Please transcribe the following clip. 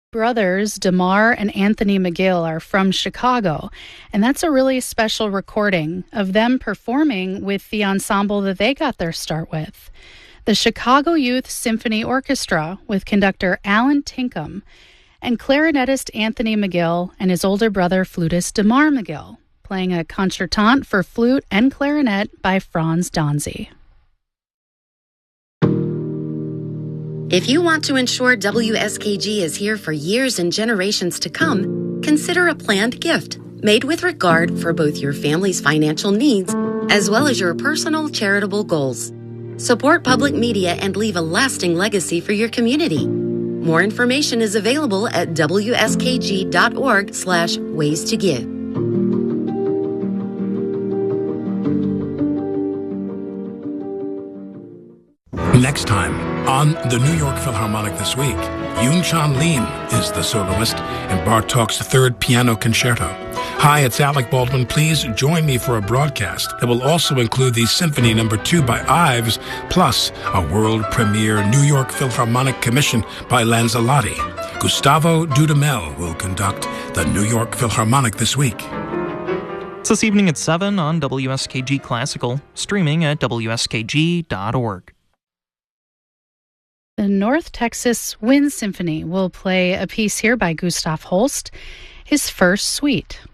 Brothers Damar and Anthony McGill are from Chicago, and that's a really special recording of them performing with the ensemble that they got their start with. The Chicago Youth Symphony Orchestra with conductor Alan Tinkham and clarinetist Anthony McGill and his older brother flutist Damar McGill, playing a concertante for flute and clarinet by Franz Donzy. If you want to ensure WSKG is here for years and generations to come, consider a planned gift made with regard for both your family's financial needs as well as your personal charitable goals. Support public media and leave a lasting legacy for your community. More information is available at wskg.org/ways to give. Next time on the New York Philharmonic This Week, Yoon-Chan Lim is the soloist in Bartók's Third Piano Concerto. Hi, it's Alec Baldwin. Please join me for a broadcast that will also include the Symphony No. 2 by Ives, plus a world premiere New York Philharmonic commission by Lanzalotti. Gustavo Dudamel will conduct the New York Philharmonic This Week. It's this evening at 7 on WSKG Classical, streaming at wskg.org. The North Texas Wind Symphony will play a piece here by Gustav Holst, his first suite.